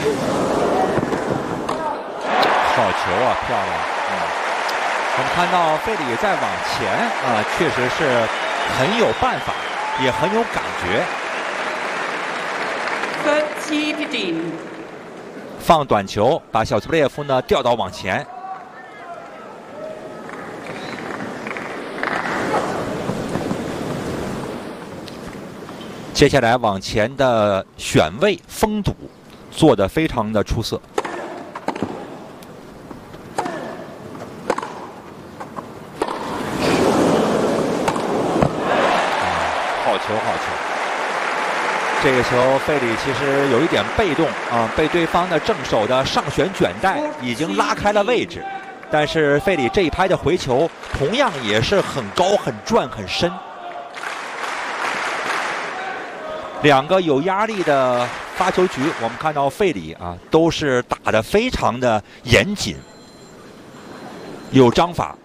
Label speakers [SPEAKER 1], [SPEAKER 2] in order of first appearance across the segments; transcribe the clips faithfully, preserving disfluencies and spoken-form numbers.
[SPEAKER 1] 好球啊，漂亮！嗯，我们看到费里在往前啊，确实是很有办法，也很有感觉。
[SPEAKER 2] thirty fifteen。
[SPEAKER 1] 放短球，把小兹布列夫呢调到往前。接下来往前的选位封堵做得非常的出色。好球，好球！这个球费里其实有一点被动啊，被对方的正手的上旋卷带已经拉开了位置，但是费里这一拍的回球同样也是很高、很转、很深。两个有压力的发球局，我们看到费里啊都是打得非常的严谨，有章法。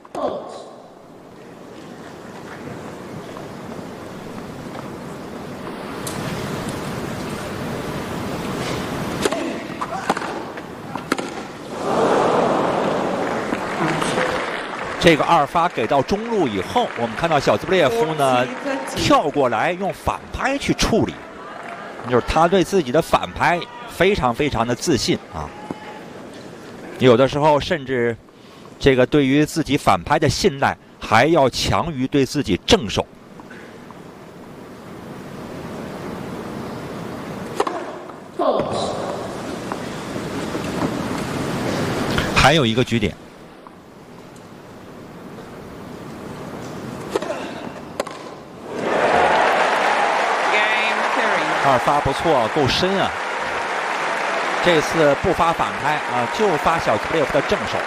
[SPEAKER 1] 这个二发给到中路以后，我们看到小兹布列夫呢跳过来用反拍去处理，就是他对自己的反拍非常非常的自信啊。有的时候甚至这个对于自己反拍的信赖还要强于对自己正手。还有一个局点。二发不错，够深啊！这次不发反拍啊，就发小兹布列夫的正手。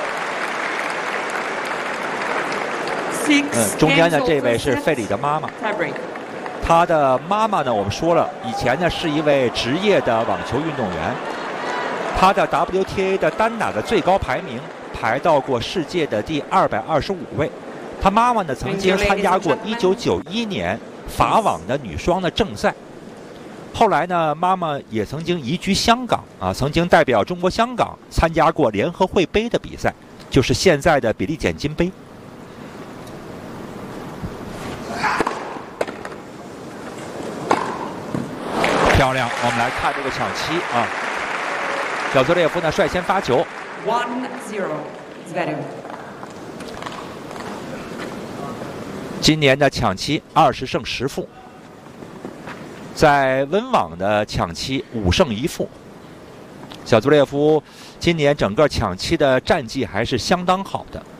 [SPEAKER 1] 嗯，中间的这位是费里的妈妈。他的妈妈呢，我们说了，以前呢是一位职业的网球运动员。他的 W T A 的单打的最高排名排到过世界的第二百二十五位。他妈妈呢曾经参加过一九九一年法网的女双的正赛。后来呢，妈妈也曾经移居香港啊，曾经代表中国香港参加过联合会杯的比赛，就是现在的比利简金杯。漂亮，我们来看这个抢七啊，小兹列夫呢率先发球。
[SPEAKER 2] one zero Zverev。
[SPEAKER 1] 今年的抢七二十胜十负。在温网的抢七五胜一负，小兹列夫今年整个抢七的战绩还是相当好的。